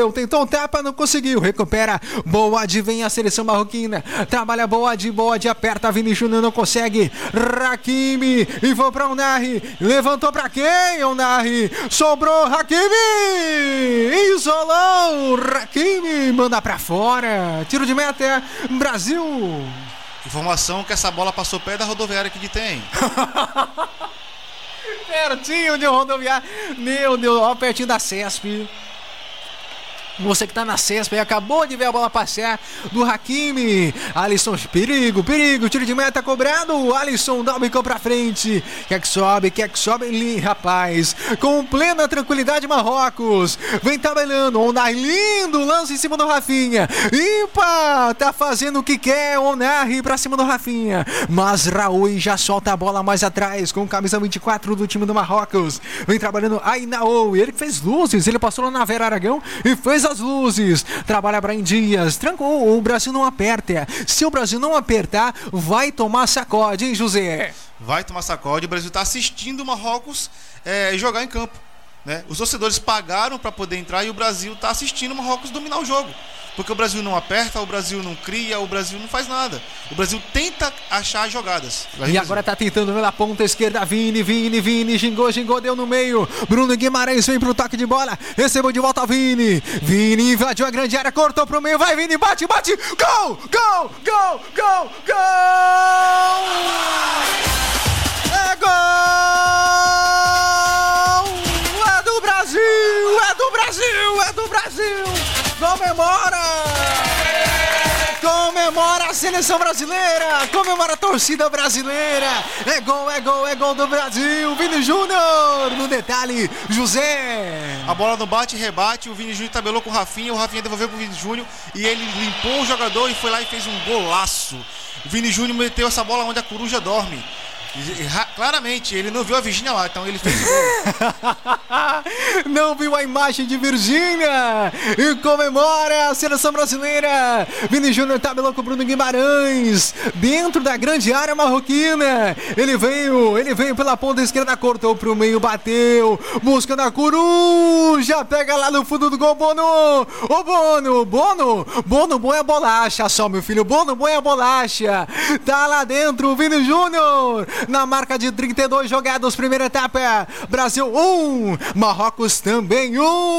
tentou um tapa, não conseguiu, recupera, Boad, vem a seleção marroquina, trabalha Boad, aperta, Vini Júnior não consegue, Hakimi, e foi pra Unai, levantou pra quem, Unai, sobrou Hakimi, isolou, Hakimi, manda pra fora, tiro de meta, Brasil. Informação que essa bola passou perto da rodoviária aqui de Item. Pertinho de rodoviária, meu Deus, ó, pertinho da CESP. Você que tá na CESP e acabou de ver a bola passar do Hakimi. Alisson, perigo, tiro de meta cobrado. Alisson dá o bico pra frente. Quer que sobe, rapaz. Com plena tranquilidade, Marrocos. Vem tabelando, Unai, lindo lance em cima do Rafinha. Ipa, tá fazendo o que quer, Unai pra cima do Rafinha. Mas Raul já solta a bola mais atrás com camisa 24 do time do Marrocos. Vem trabalhando Ainaou, ele que fez luzes, ele passou lá na Vera Aragão e fez as luzes, trabalha Brahim Dias, trancou, o Brasil não aperta, se o Brasil não apertar, vai tomar sacode, hein, José? Vai tomar sacode, o Brasil tá assistindo o Marrocos jogar em campo, né? Os torcedores pagaram para poder entrar e o Brasil tá assistindo o Marrocos dominar o jogo, porque o Brasil não aperta, o Brasil não cria, o Brasil não faz nada, o Brasil tenta achar jogadas. E agora tá tentando pela ponta esquerda, Vini, gingou, deu no meio, Bruno Guimarães vem pro toque de bola, recebeu de volta Vini, invadiu a grande área, cortou pro meio, vai Vini, bate, gol! É gol! É do Brasil! Comemora a seleção brasileira, comemora a torcida brasileira. É gol do Brasil. Vini Júnior, no detalhe, José. A bola no bate e rebate, o Vini Júnior tabelou com o Rafinha devolveu pro Vini Júnior e ele limpou o jogador e foi lá e fez um golaço. O Vini Júnior meteu essa bola onde a coruja dorme. Claramente, ele não viu a Virgínia lá, então ele fez o gol. Não viu a imagem de Virgínia e comemora a seleção brasileira. Vini Júnior tabelou com o Bruno Guimarães dentro da grande área marroquina. Ele veio pela ponta esquerda, cortou pro meio, bateu, buscando a coruja, pega lá no fundo do gol, Bono. Ô Bono, boa bolacha só, meu filho, Bono, boa bolacha. Tá lá dentro o Vini Júnior. Na marca de 32 jogados, primeira etapa, Brasil 1, Marrocos também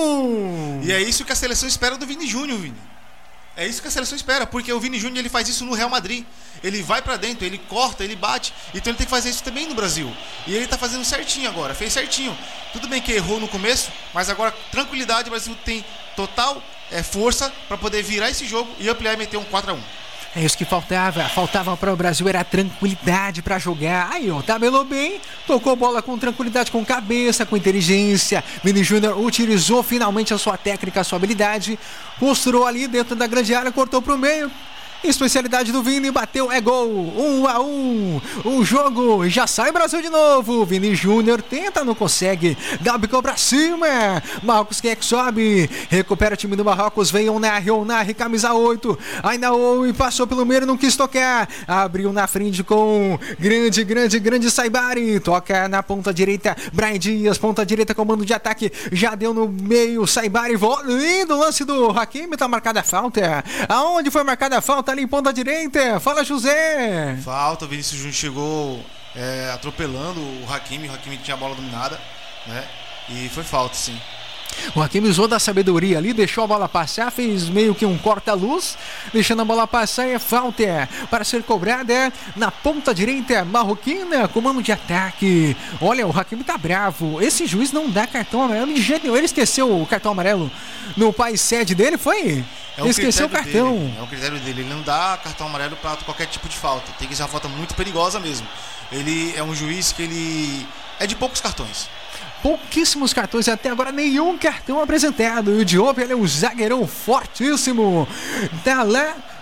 1. E é isso que a seleção espera do Vini Júnior, Vini. É isso que a seleção espera, porque o Vini Júnior ele faz isso no Real Madrid. Ele vai pra dentro, ele corta, ele bate. Então ele tem que fazer isso também no Brasil. E ele tá fazendo certinho agora, fez certinho. Tudo bem que errou no começo, mas agora tranquilidade, o Brasil tem total força pra poder virar esse jogo e ampliar e meter um 4-1. É isso que faltava para o Brasil, era tranquilidade para jogar. Aí, ó, tabelou bem, tocou bola com tranquilidade, com cabeça, com inteligência. Vini Júnior utilizou finalmente a sua técnica, a sua habilidade, posturou ali dentro da grande área, cortou pro meio. Especialidade do Vini, bateu, é gol, 1-1, o jogo já sai Brasil de novo. Vini Júnior tenta, não consegue, dá o bico pra cima, Marrocos quem é que sobe, recupera o time do Marrocos, vem Unai, camisa 8, Ainaou e passou pelo meio, não quis tocar, abriu na frente com grande Saibari, toca na ponta direita, Brahim Dias, ponta direita, comando de ataque, já deu no meio, Saibari, lindo lance do Hakimi, tá marcada a falta, aonde foi marcada a falta? Ali em ponta direita, fala José. Falta, o Vinícius Júnior chegou atropelando o Hakimi tinha a bola dominada, né? E foi falta, sim. O Hakimi usou da sabedoria ali, deixou a bola passar, fez meio que um corta-luz, deixando a bola passar e é falta para ser cobrada na ponta direita marroquina, comando de ataque. Olha, o Hakimi tá bravo, esse juiz não dá cartão amarelo de jeito nenhum, ele esqueceu o cartão amarelo no país sede dele, foi? Esqueceu o cartão. É o critério dele, ele não dá cartão amarelo para qualquer tipo de falta, tem que ser uma falta muito perigosa mesmo. Ele é um juiz que ele é de poucos cartões. Pouquíssimos cartões, até agora nenhum cartão apresentado. E o Diop, ele é um zagueirão fortíssimo. Tá lá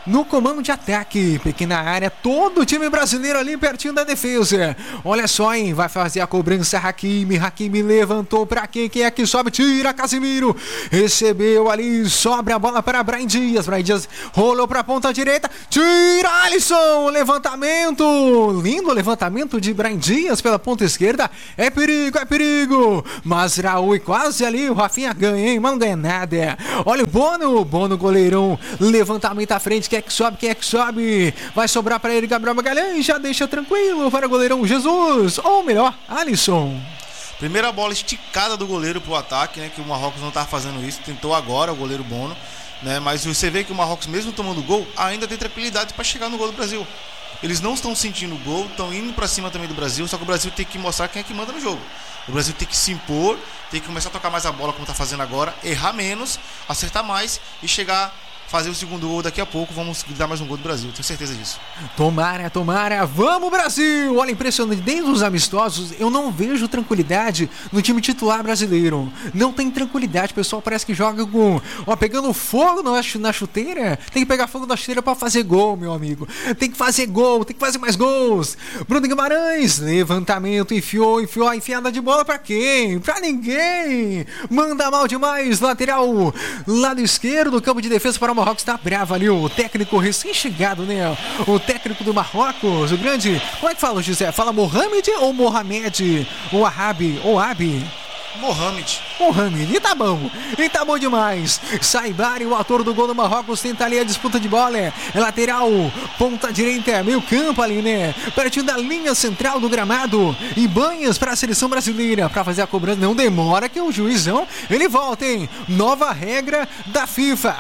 no comando de ataque. Pequena área, todo o time brasileiro ali pertinho da defesa. Olha só, hein? Vai fazer a cobrança Hakimi. Hakimi levantou pra quem? Quem é que sobe? Tira Casemiro. Recebeu ali, sobra a bola para Brahim Dias. Brahim Dias rolou pra ponta direita. Tira Alisson. Levantamento. Lindo levantamento de Brahim Dias pela ponta esquerda. É perigo, é perigo. Mazraoui quase ali. O Rafinha ganha, hein? Mas não ganha nada. Olha o Bono goleirão. Levantamento à frente. Quem é que sobe? Quem é que sobe? Vai sobrar para ele Gabriel Magalhães. Já deixa tranquilo para o goleirão Jesus. Ou melhor, Alisson. Primeira bola esticada do goleiro pro ataque, né? Que o Marrocos não estava fazendo isso. Tentou agora o goleiro Bono, né? Mas você vê que o Marrocos, mesmo tomando gol, ainda tem tranquilidade para chegar no gol do Brasil. Eles não estão sentindo o gol, estão indo para cima também do Brasil. Só que o Brasil tem que mostrar quem é que manda no jogo. O Brasil tem que se impor, tem que começar a tocar mais a bola como está fazendo agora, errar menos, acertar mais e chegar, fazer o segundo gol daqui a pouco. Vamos dar mais um gol do Brasil, tenho certeza disso. Tomara, vamos Brasil! Olha, impressionante, desde os amistosos eu não vejo tranquilidade no time titular brasileiro. Não tem tranquilidade, o pessoal parece que joga com, pegando fogo na chuteira. Tem que pegar fogo na chuteira para fazer gol, meu amigo. Tem que fazer gol, tem que fazer mais gols. Bruno Guimarães, levantamento, enfiou a enfiada de bola para quem? Para ninguém. Manda mal demais, lateral, lado esquerdo do campo de defesa para o Marrocos. Tá bravo ali o técnico recém-chegado, né? O técnico do Marrocos, o grande... Como é que fala, José? Fala Mohamed ou Mohamed? Ou Arabi? Ou Abi? Mohamed, e tá bom demais. Saibari, o autor do gol do Marrocos, tenta ali a disputa de bola. É lateral, ponta direita, meio campo ali, né? Pertinho da linha central do gramado. E Banhas para a seleção brasileira para fazer a cobrança. Não demora que o juizão, ele volta, hein? Nova regra da FIFA.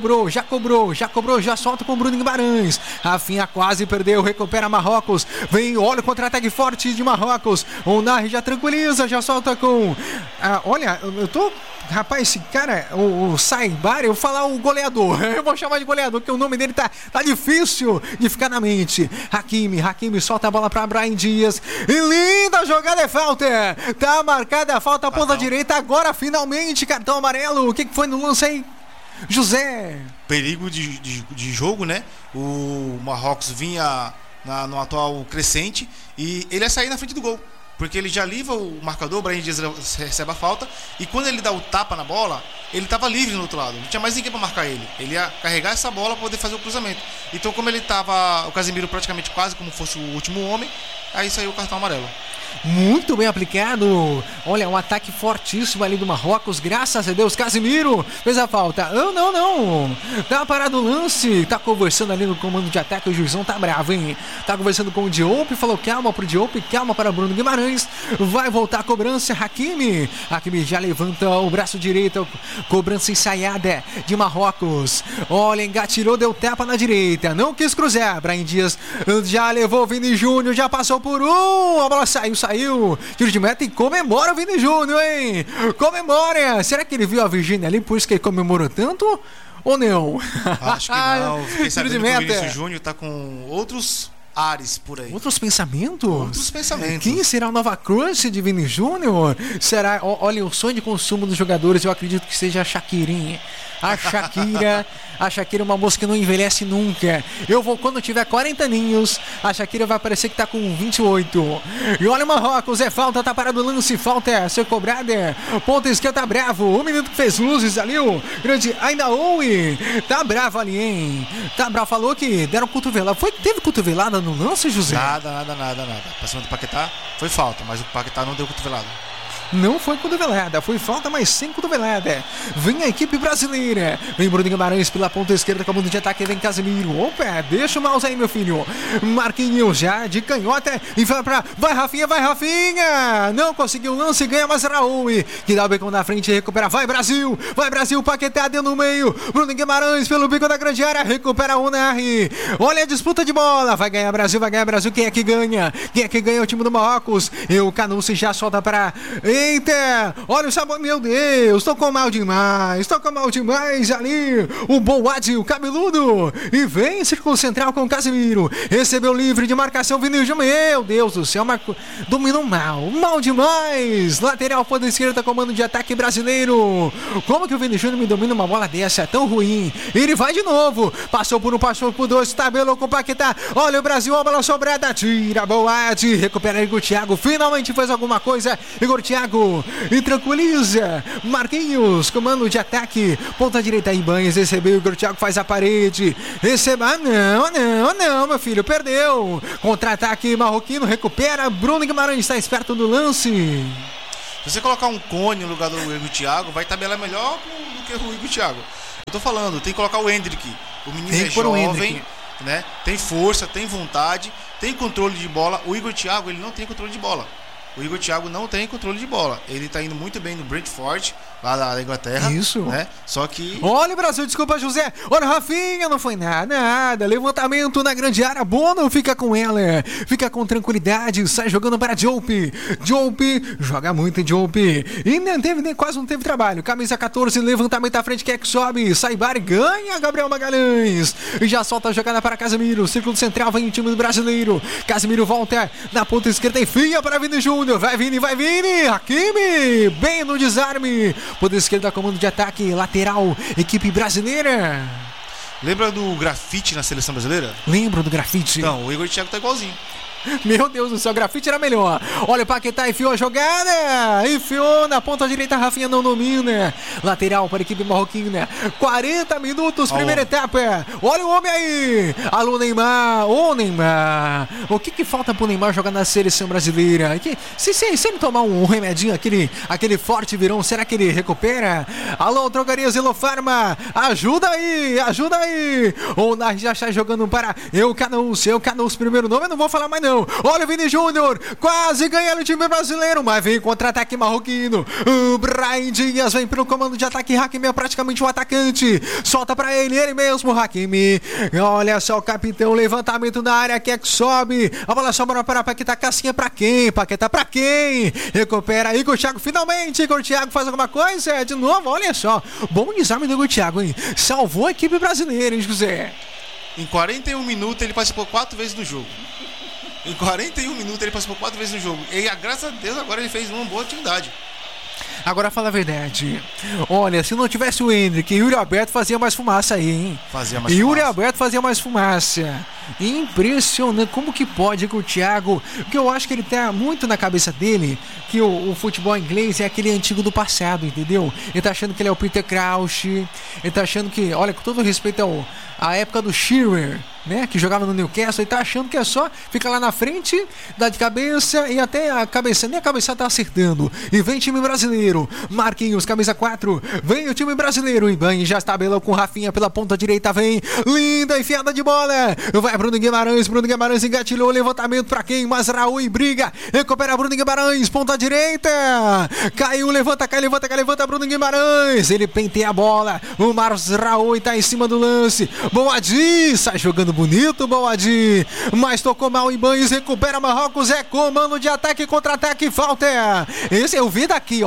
Já solta com o Bruno Guimarães. Rafinha quase perdeu, recupera Marrocos. Vem, olha o contra-ataque forte de Marrocos. O Narri já tranquiliza, já solta com... olha, eu tô... Rapaz, esse cara, o Saibari, eu vou falar o goleador. Eu vou chamar de goleador, porque o nome dele tá difícil de ficar na mente. Hakimi solta a bola pra Brahim Dias. E linda jogada, é falta. Tá marcada a falta, ponta direita. Agora, finalmente, cartão amarelo. O que foi no lance aí, José? Perigo de jogo, né? O Marrocos vinha no atual crescente e ele ia sair na frente do gol. Porque ele já livra o marcador, o Brahim Dias recebe a falta. E quando ele dá o tapa na bola, ele estava livre no outro lado. Não tinha mais ninguém para marcar ele. Ele ia carregar essa bola para poder fazer o cruzamento. Então, como ele estava, o Casemiro praticamente quase como fosse o último homem, aí saiu o cartão amarelo. Muito bem aplicado. Olha, um ataque fortíssimo ali do Marrocos. Graças a Deus, Casemiro fez a falta. Não. Tá parado o lance. Tá conversando ali no comando de ataque. O juizão tá bravo, hein? Tá conversando com o Diop. Falou calma pro Diop, calma para Bruno Guimarães. Vai voltar a cobrança. Hakimi já levanta o braço direito. Cobrança ensaiada de Marrocos. Olha, engatilhou, deu tapa na direita. Não quis cruzar. Brahim Dias já levou o Vini Júnior. Já passou por um. A bola saiu. Tiro de meta e comemora o Vini Júnior, hein? Comemora! Será que ele viu a Virgínia ali, por isso que ele comemorou tanto? Ou não? Acho que não. Fiquei sabendo que o Vinícius Júnior tá com outros ares por aí. Outros pensamentos? Quem será a nova crush de Vini Júnior? Será? Olha, o sonho de consumo dos jogadores, eu acredito que seja a Shakirinha. A Shakira é uma moça que não envelhece nunca. Eu vou, quando tiver 40 aninhos, a Shakira vai parecer que tá com 28. E olha o Marrocos, é falta, tá parado o lance, falta a ser cobrada. Ponta esquerda, tá bravo. O menino que fez luzes ali, o grande Ainaoui. Tá bravo ali, hein? Tá bravo, falou que deram cotovelada. Teve cotovelada no lance, José? Nada. Pra cima do Paquetá foi falta, mas o Paquetá não deu cotovelada. Não foi cotovelada, foi falta, mas sem cotovelada. Vem a equipe brasileira. Vem Bruno Guimarães pela ponta esquerda com a mundo de ataque. Vem Casemiro. Opa, deixa o mouse aí, meu filho. Marquinhos já de canhota. E vai Rafinha. Não conseguiu o lance, ganha mais Raul. Que dá o bico na frente e recupera. Vai Brasil, Paquetá dentro no meio. Bruno Guimarães pelo bico da grande área. Recupera o Narri. Olha a disputa de bola. Vai ganhar Brasil. Quem é que ganha? O time do Marrocos. E o Canucci já solta para direita. Olha o sabor, meu Deus, tocou mal demais ali. O Boadi, o cabeludo. E vem círculo central com o Casemiro. Recebeu livre de marcação, Vini Júnior. Meu Deus do céu, dominou mal demais. Lateral ponta esquerda, comando de ataque brasileiro. Como que o Vini Júnior me domina uma bola dessa? É tão ruim. Ele vai de novo. Passou por um, passou por dois. Tabelou com o Paquetá. Olha o Brasil, a bola sobrada. Tira, Boadi. Recupera Igor Thiago. Finalmente fez alguma coisa. Igor Thiago. E tranquiliza. Marquinhos, comando de ataque. Ponta direita, Ibanez. Recebeu. Igor Thiago faz a parede. Receba. Não, meu filho. Perdeu. Contra-ataque marroquino. Recupera. Bruno Guimarães está esperto do lance. Se você colocar um cone no lugar do Igor Thiago, vai tabelar melhor do que o Igor Thiago. Eu tô falando, tem que colocar o Endrick. O menino é jovem, né? Tem força, tem vontade, tem controle de bola. O Igor Thiago, ele não tem controle de bola. O Igor Thiago não tem controle de bola. Ele tá indo muito bem no Brentford, lá da Inglaterra. Isso. Né? Só que... Olha o Brasil, desculpa, José. Olha o Rafinha, não foi nada. Levantamento na grande área. Bono fica com ela. Fica com tranquilidade. Sai jogando para Diop. Diop joga muito, Diop. E quase não teve trabalho. Camisa 14, levantamento à frente. Quem é que sobe? Sai Bari, ganha Gabriel Magalhães. E já solta a jogada para Casemiro. Círculo central, vem o time do brasileiro. Casemiro volta na ponta esquerda. Enfia para Vini Júnior. Vai Vini. Hakimi, bem no desarme. Ponta esquerda, comando de ataque. Lateral, equipe brasileira. Lembra do grafite na seleção brasileira? Lembro do grafite. Então, o Igor Thiago tá igualzinho. Meu Deus do céu, o grafite era melhor. Olha o Paquetá, enfiou a jogada. Enfiou na ponta direita, Rafinha não domina. Lateral para a equipe marroquina. 40 minutos, primeira etapa. Olha o homem aí. Alô, Neymar. Ô, Neymar. O que falta pro Neymar jogar na seleção brasileira? Se ele tomar um remedinho, aquele forte virão, será que ele recupera? Alô, Drogarias Elofarma. Ajuda aí. O Nar já está jogando para Eucanus, primeiro nome, eu não vou falar mais não. Olha o Vini Júnior, quase ganhando o time brasileiro, mas vem contra-ataque marroquino. O Brahim Dias vem pelo comando de ataque. Hakimi é praticamente um atacante. Solta pra ele mesmo, Hakimi. Olha só o capitão, levantamento na área, quer que sobe. A bola sobra para Paquetá. Cassinha pra quem? Paquetá pra quem? Recupera Igor Thiago, finalmente. Igor Thiago faz alguma coisa de novo, olha só. Bom desarme do Igor Thiago, hein? Salvou a equipe brasileira, hein, José? Em 41 minutos ele participou 4 vezes do jogo. Em 41 minutos ele participou 4 vezes no jogo. E graças a Deus agora ele fez uma boa atividade. Agora fala a verdade. Olha, se não tivesse o Endrick, Yuri Alberto fazia mais fumaça aí, hein? Yuri Alberto fazia mais fumaça. Impressionante. Como que pode com o Thiago? Porque eu acho que ele tá muito na cabeça dele que o futebol inglês é aquele antigo do passado, entendeu? Ele tá achando que ele é o Peter Crouch. Ele tá achando que, olha, com todo respeito à época do Shearer, né, que jogava no Newcastle, ele tá achando que é só ficar lá na frente, dar de cabeça e até a cabeça, nem a cabeça tá acertando. E vem time brasileiro, Marquinhos, camisa 4, vem o time brasileiro, Ibanez já tabelou com Rafinha pela ponta direita, vem, linda enfiada de bola, vai Bruno Guimarães engatilhou, levantamento pra quem? Mazraoui briga, recupera Bruno Guimarães, ponta direita, caiu, levanta Bruno Guimarães, ele penteia a bola, o Mazraoui tá em cima do lance, Boadi, sai jogando bonito, Boadi, mas tocou mal, Ibanez recupera Marrocos, é comando de ataque, contra-ataque, falta, esse eu vi daqui,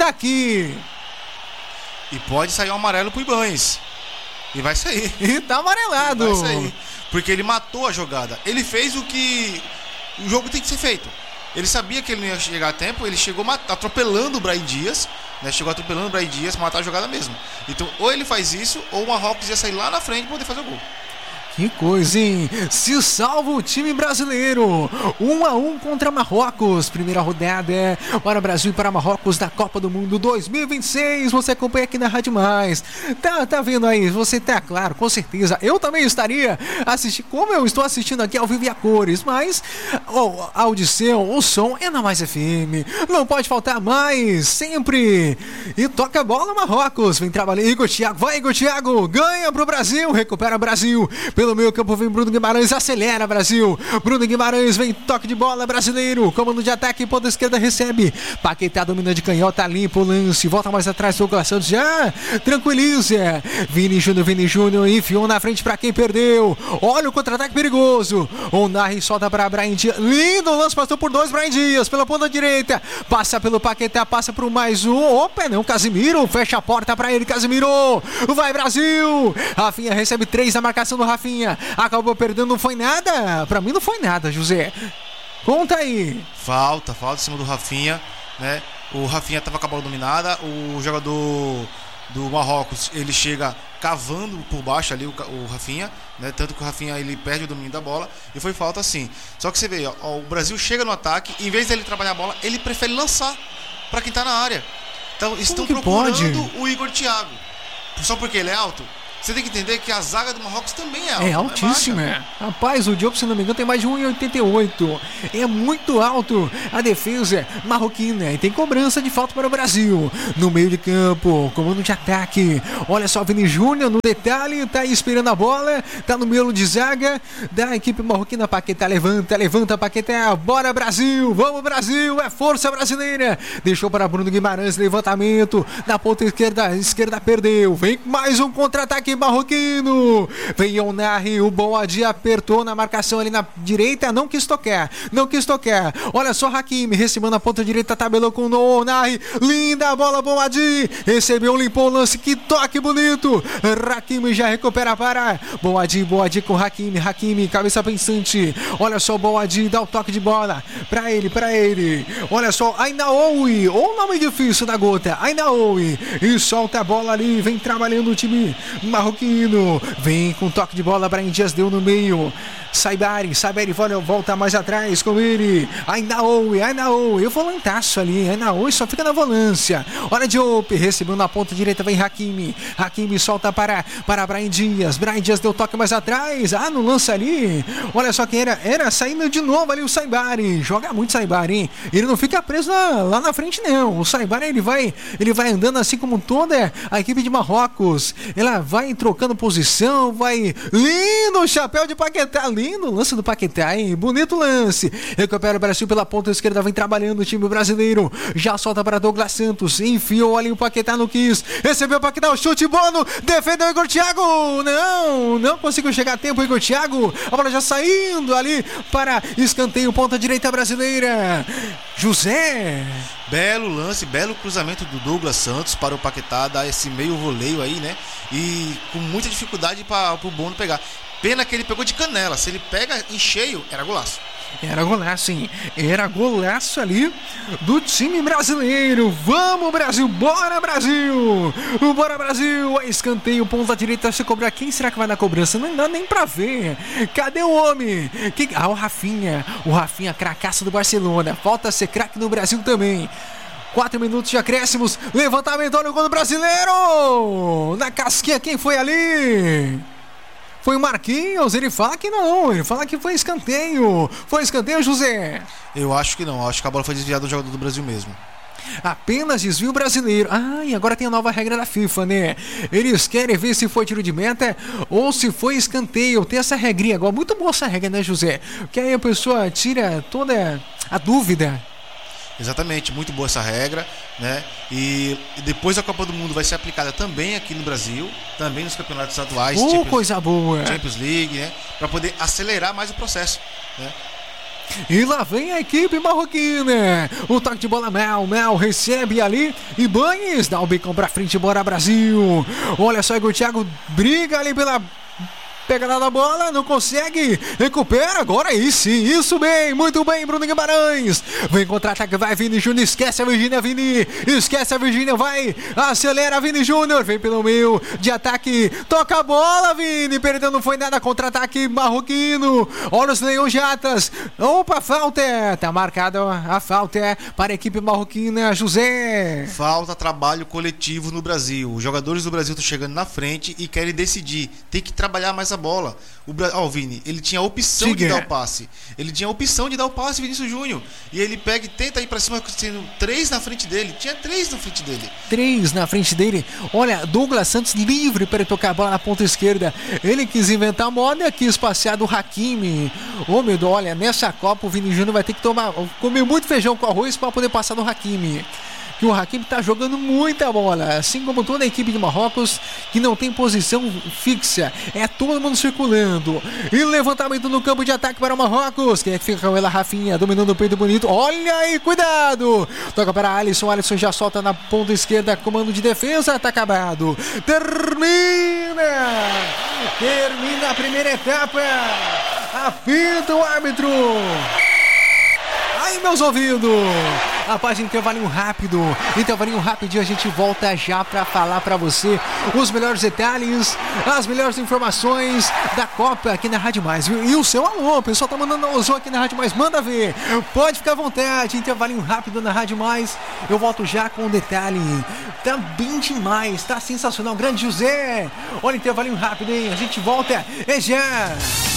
e pode sair um amarelo pro Ibanez, e vai sair, e tá amarelado, vai sair, porque ele matou a jogada, ele fez o que o jogo tem que ser feito, ele sabia que ele não ia chegar a tempo, ele chegou atropelando o Brahim Dias, né? Matar a jogada mesmo, então ou ele faz isso, ou o Marrocos ia sair lá na frente pra poder fazer o gol. Que coisa, hein? Se salva o time brasileiro. 1-1 contra Marrocos. Primeira rodada para Brasil e para Marrocos da Copa do Mundo 2026. Você acompanha aqui na Rádio Mais. Tá vendo aí? Você tá, claro, com certeza. Eu também estaria assistindo, como eu estou assistindo aqui ao vivo e a cores. Mas a audição, o som é na Mais FM. Não pode faltar mais. Sempre. E toca a bola, Marrocos. Vem trabalhar. Igor Thiago. Vai, Igor Thiago. Ganha pro Brasil. Recupera o Brasil. pelo meio campo vem Bruno Guimarães, acelera Brasil. Bruno Guimarães vem, toque de bola brasileiro, comando de ataque, ponta esquerda recebe. Paquetá domina de canhota, limpa o lance, volta mais atrás, Douglas Santos já tranquiliza. Vini Júnior enfiou na frente pra quem perdeu. Olha o contra-ataque perigoso. O Narri solta pra Brahim Dias. Lindo lance, passou por 2, Brahim Dias pela ponta direita. Passa pelo Paquetá, passa por mais um. Opa, não, Casimiro. Fecha a porta pra ele, Casimiro. Vai, Brasil. Rafinha recebe 3 na marcação do Rafinha. Acabou perdendo, não foi nada. Pra mim não foi nada, José. Conta aí. Falta em cima do Rafinha, né? O Rafinha tava com a bola dominada. O jogador do Marrocos, ele chega cavando por baixo ali o Rafinha, né? Tanto que o Rafinha ele perde o domínio da bola e foi falta sim. Só que você vê, ó, o Brasil chega no ataque, em vez dele trabalhar a bola, ele prefere lançar para quem tá na área. Então estão procurando o Igor Thiago. Só porque ele é alto? Você tem que entender que a zaga do Marrocos também é alta. É altíssima. Rapaz, o Diogo, se não me engano, tem mais de 1,88. É muito alto. A defesa marroquina. E tem cobrança de falta para o Brasil. No meio de campo, comando de ataque. Olha só, Vini Júnior no detalhe. Tá aí esperando a bola. Tá no meio de zaga da equipe marroquina. Paquetá levanta Paquetá. Bora, Brasil. Vamos, Brasil. É força brasileira. Deixou para Bruno Guimarães. Levantamento. Na ponta esquerda perdeu. Vem mais um contra-ataque marroquino. Vem o Narri, o Boadi apertou na marcação ali na direita, não quis tocar. Olha só, Hakimi recebendo a ponta direita, tabelou com o Narri, linda a bola, Boadi recebeu, limpou o lance, que toque bonito. Hakimi já recupera para Boadi com Hakimi, cabeça pensante. Olha só, Boadi dá o toque de bola para ele. Olha só, Ainaoui, ou nome difícil da gota, Ainaoui, e solta a bola ali, vem trabalhando o time marroquino, vem com toque de bola, Brahim Dias deu no meio, Saibari volta mais atrás com ele, Ainaoui, eu volantaço ali, Ainaoui só fica na volância. Olha Diop, recebeu na ponta direita, vem Hakimi solta para Brahim Dias deu toque mais atrás, no lance ali, olha só quem era saindo de novo ali o Saibari, joga muito Saibari, hein? Ele não fica preso lá na frente não, o Saibari ele vai andando assim como toda a equipe de Marrocos, ela vai trocando posição, lindo o chapéu de Paquetá, lindo o lance do Paquetá, hein? Bonito lance, recupera o Brasil pela ponta esquerda, vem trabalhando o time brasileiro, já solta para Douglas Santos, enfiou ali o Paquetá, no quis, recebeu o Paquetá, o chute Bono, defendeu o Igor Thiago, não conseguiu chegar a tempo o Igor Thiago, a bola já saindo ali para escanteio, ponta direita brasileira, José. Belo lance, belo cruzamento do Douglas Santos para o Paquetá dar esse meio voleio aí, né? E com muita dificuldade para o Bono pegar. Pena que ele pegou de canela. Se ele pega em cheio, era golaço. Era golaço, hein? Era golaço ali do time brasileiro. Vamos, Brasil! Bora, Brasil! Bora, Brasil! Escanteio, ponta direita, se cobrar. Quem será que vai na cobrança? Não dá nem pra ver. Cadê o homem? O Rafinha. O Rafinha, cracaço do Barcelona. Falta ser craque no Brasil também. 4 minutos de acréscimos. Levantamento, olha o gol do brasileiro! Na casquinha, quem foi ali? Foi o Marquinhos, ele fala que não, ele fala que foi escanteio. Foi escanteio, José? Eu acho que não, acho que a bola foi desviada do jogador do Brasil mesmo. Apenas desvio brasileiro. E agora tem a nova regra da FIFA, né? Eles querem ver se foi tiro de meta ou se foi escanteio. Tem essa regrinha agora, muito boa essa regra, né, José? Porque aí a pessoa tira toda a dúvida. Exatamente, muito boa essa regra, né? E depois a Copa do Mundo vai ser aplicada também aqui no Brasil, também nos campeonatos estaduais, coisa boa, Champions League, né? Para poder acelerar mais o processo, né? E lá vem a equipe marroquina. O toque de bola, Mel recebe ali. E Banes dá o bicão pra frente, bora Brasil. Olha só, Igor Thiago briga ali pela pegada da bola, não consegue, recupera, agora aí sim, isso bem, muito bem, Bruno Guimarães, vem contra-ataque, vai Vini Júnior, esquece a Virgínia, vai, acelera Vini Júnior, vem pelo meio de ataque, toca a bola, Vini, perdeu, não foi nada, contra-ataque marroquino, olha os Leões de Atlas, opa, falta, tá marcada a falta para a equipe marroquina, José. Falta trabalho coletivo no Brasil, os jogadores do Brasil estão chegando na frente e querem decidir, tem que trabalhar mais a essa bola. O Vini, ele tinha a opção de dar o passe. Ele tinha a opção de dar o passe, Vinícius Júnior. E ele pega e tenta ir pra cima, sendo 3 na frente dele. Tinha 3 na frente dele. 3 na frente dele. Olha, Douglas Santos livre para tocar a bola na ponta esquerda. Ele quis inventar a moda, quis passear do Hakimi. Ô meu Deus, olha, nessa Copa o Vini Júnior vai ter que comer muito feijão com arroz para poder passar do Hakimi. Que o Hakimi tá jogando muita bola, assim como toda a equipe de Marrocos, que não tem posição fixa, é todo mundo circulando. E levantamento no campo de ataque para o Marrocos. Quem é que fica com ela? Rafinha, dominando o peito bonito. Olha aí, Cuidado! Toca para Alisson. Alisson já solta na ponta esquerda. Comando de defesa. Tá acabado. Termina a primeira etapa. Apita o árbitro. Ai, meus ouvidos! Rapaz, intervalinho rápido. Intervalinho rapidinho, a gente volta já pra falar pra você os melhores detalhes, as melhores informações da Copa aqui na Rádio Mais, viu? E o seu alô, o pessoal tá mandando alô aqui na Rádio Mais, manda ver. Pode ficar à vontade, intervalinho rápido na Rádio Mais. Eu volto já com o detalhe. Tá bem demais, tá sensacional. Grande José! Olha, intervalinho rápido, hein? A gente volta, é já!